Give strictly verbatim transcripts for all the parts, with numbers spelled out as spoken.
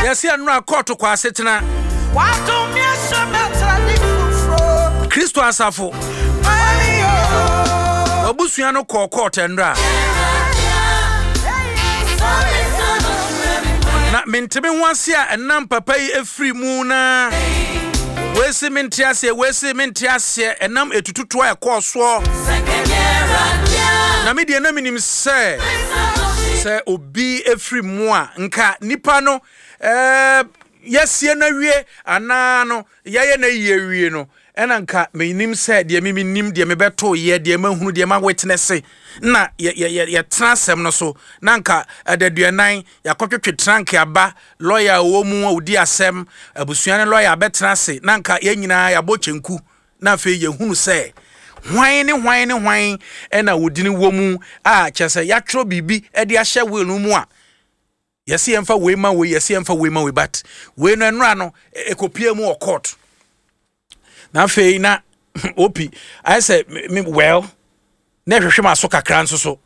yɛse anura court kwa asetena Kristo asafo obusua no kɔ court ndra na mentebe ho ase a enam papa yi afri mu na wesi mentiase wesi mentiase enam etututo a ɛkɔ so na me de na minim sɛ sɛ obi afri mu a nka nipa no eh yesie na wie ana no yeye na yie wie no ena nka menim sɛ de me nim de me beto ye de mahunu de ma witness na ye ye ye transem no so na nka adaduanan yakotwetwe trank aba lawyer wo mu odi asem abusuane lawyer betrase na nka ye nyina ya bochenku na fe ye hunu sɛ hwan ne hwan ne hwan ena wodini wo mu a kyese yatro bibi e de ahye we no mu a yesi emfa we ma we yesi emfa we ma we but we no enra no ekopie mu o court na fe na opi I say me well na hwehwe ma so kakra nso so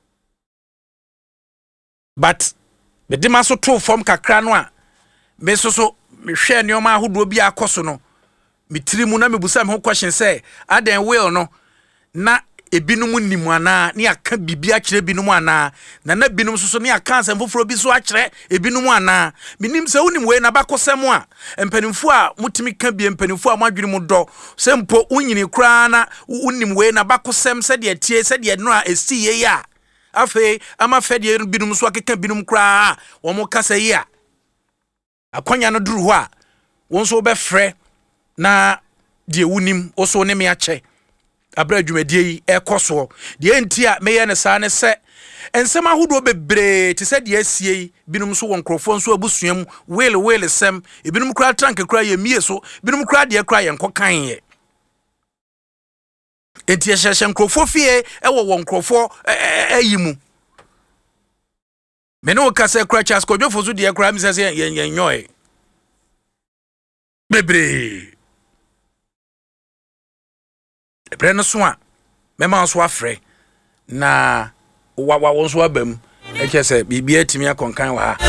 but me de ma so to form kakra no a me so so me hwe neoma ahodo bi akoso no me tirimu na me busa me ho question say aden will no na ebinum nimu ana ne aka bibia akire binum ana na na binum so so ne aka ansem foforo bi so akire ebinum ana minim se unim we na bakosem a empanimfo a mutimi ka bi empanimfo a madwene mu do se mpo unyini kra na unim we na bakosem se de tie se de no a esiye ya afi ama fede binum so akeka binum kra wo mo kasa yi a akonya no duru ho a won so be frɛ na de unim oso ne me ache abra dwumadie yi ekoso de enti a meye ne sa ne se ensem ahodo bebre te se de asie binum so won krofo so abusuam wele wele sem ebinum kra trank kra ye mie so binum kra de kra ye nkokan ye enti ehye krofo fie e wo won krofo ayimu me no ka se kra chas ko dwofo so de kra mi se se ye nyoy bebre Breno soa mema so afre na wa wa won so abam e che se bibia timi akonkan wa